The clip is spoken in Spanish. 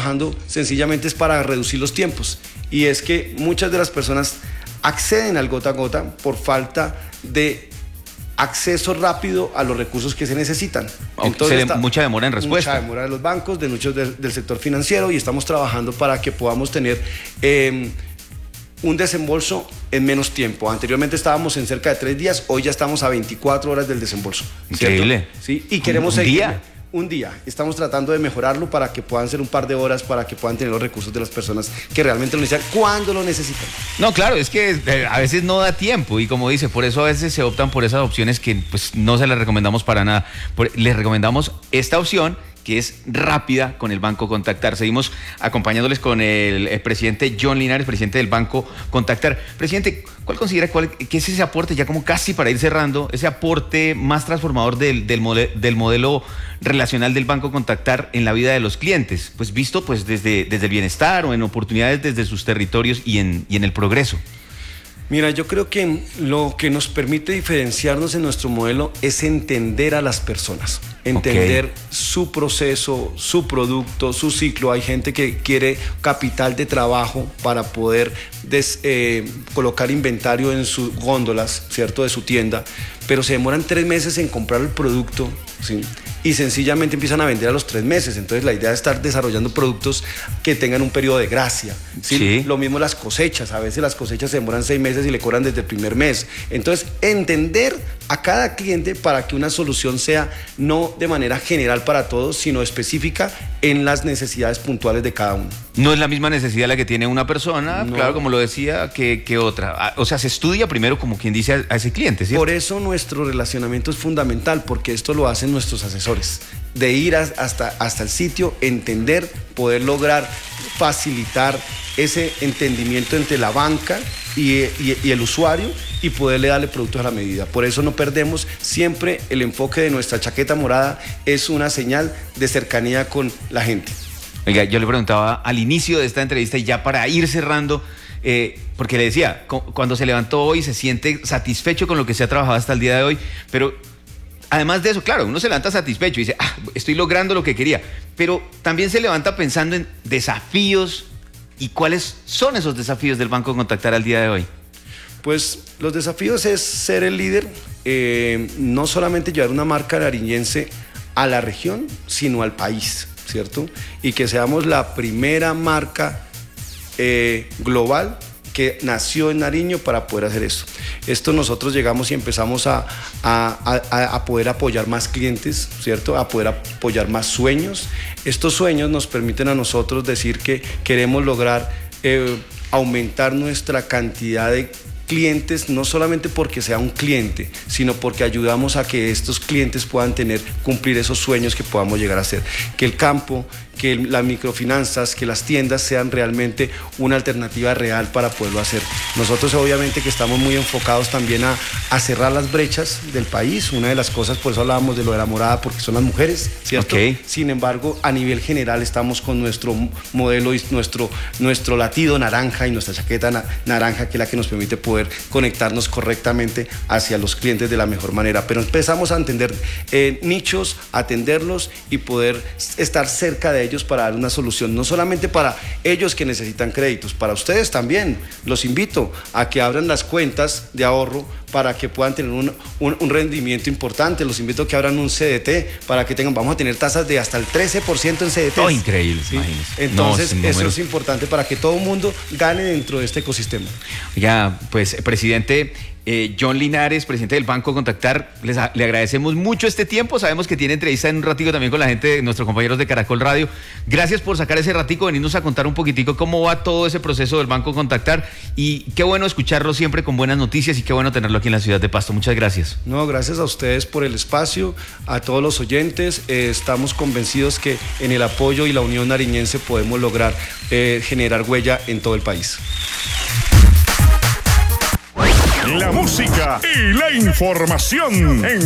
trabajando sencillamente es para reducir los tiempos. Y es que muchas de las personas acceden al gota a gota por falta de acceso rápido a los recursos que se necesitan. Entonces, mucha demora en respuesta. Mucha demora de los bancos, de muchos del sector financiero, y estamos trabajando para que podamos tener un desembolso en menos tiempo. Anteriormente estábamos en cerca de 3 días, hoy ya estamos a 24 horas del desembolso. Increíble. ¿Sí? Y queremos seguir. ¿Un día? Un día. Estamos tratando de mejorarlo para que puedan ser un par de horas, para que puedan tener los recursos de las personas que realmente lo necesitan, cuando lo necesitan. No, claro, es que a veces no da tiempo y como dice, por eso a veces se optan por esas opciones que pues no se las recomendamos para nada. Les recomendamos esta opción, que es rápida, con el Banco Contactar. Seguimos acompañándoles con el presidente John Linares, presidente del Banco Contactar. Presidente, ¿cuál considera que es ese aporte, ya como casi para ir cerrando, ese aporte más transformador del modelo relacional del Banco Contactar en la vida de los clientes? Pues visto pues desde el bienestar o en oportunidades desde sus territorios y en el progreso. Mira, yo creo que lo que nos permite diferenciarnos en nuestro modelo es entender a las personas, entender su proceso, su producto, su ciclo. Hay gente que quiere capital de trabajo para poder colocar inventario en sus góndolas, ¿cierto?, de su tienda, pero se demoran 3 meses en comprar el producto, ¿sí?, y sencillamente empiezan a vender a los 3 meses. Entonces la idea es estar desarrollando productos que tengan un periodo de gracia, ¿sí? Sí. Lo mismo las cosechas, a veces las cosechas se demoran 6 meses y le cobran desde el primer mes. Entonces entender a cada cliente para que una solución sea no de manera general para todos, sino específica en las necesidades puntuales de cada uno. No es la misma necesidad la que tiene una persona, no, claro, como lo decía, que otra. O sea, se estudia primero, como quien dice, a ese cliente, ¿cierto? Por eso nuestro relacionamiento es fundamental, porque esto lo hacen nuestros asesores. De ir hasta el sitio, entender, poder lograr facilitar ese entendimiento entre la banca y el usuario y poderle darle productos a la medida. Por eso no perdemos siempre el enfoque de nuestra chaqueta morada, es una señal de cercanía con la gente. Oiga, yo le preguntaba al inicio de esta entrevista y ya para ir cerrando, porque le decía, cuando se levantó hoy se siente satisfecho con lo que se ha trabajado hasta el día de hoy, pero además de eso, claro, uno se levanta satisfecho y dice, estoy logrando lo que quería, pero también se levanta pensando en desafíos. ¿Y cuáles son esos desafíos del Banco Contactar al día de hoy? Pues los desafíos es ser el líder, no solamente llevar una marca nariñense a la región, sino al país, ¿cierto? Y que seamos la primera marca global que nació en Nariño para poder hacer esto. Esto nosotros llegamos y empezamos a poder apoyar más clientes, ¿cierto? A poder apoyar más sueños. Estos sueños nos permiten a nosotros decir que queremos lograr aumentar nuestra cantidad de clientes, no solamente porque sea un cliente, sino porque ayudamos a que estos clientes puedan cumplir esos sueños que podamos llegar a hacer. Que el campo, que las microfinanzas, que las tiendas sean realmente una alternativa real para poderlo hacer. Nosotros obviamente que estamos muy enfocados también a cerrar las brechas del país. Una de las cosas, por eso hablábamos de lo de la morada, porque son las mujeres, ¿cierto? Sin embargo, a nivel general estamos con nuestro modelo y nuestro latido naranja y nuestra chaqueta naranja, que es la que nos permite poder conectarnos correctamente hacia los clientes de la mejor manera. Pero empezamos a entender nichos, atenderlos y poder estar cerca de ellos para dar una solución, no solamente para ellos que necesitan créditos, para ustedes también. Los invito a que abran las cuentas de ahorro para que puedan tener un rendimiento importante. Los invito a que abran un CDT para que vamos a tener tasas de hasta el 13% en CDT. Oh, increíble, ¿sí? Imagínense. Entonces, eso es importante para que todo el mundo gane dentro de este ecosistema. Ya, pues, presidente John Linares, presidente del Banco Contactar, le agradecemos mucho este tiempo. Sabemos que tiene entrevista en un ratico también con la gente de nuestros compañeros de Caracol Radio. Gracias por sacar ese ratico, venirnos a contar un poquitico cómo va todo ese proceso del Banco Contactar, y qué bueno escucharlo siempre con buenas noticias y qué bueno tenerlo aquí en la ciudad de Pasto. Muchas gracias. No, gracias a ustedes por el espacio, a todos los oyentes. Estamos convencidos que en el apoyo y la unión nariñense podemos lograr generar huella en todo el país. La música y la información en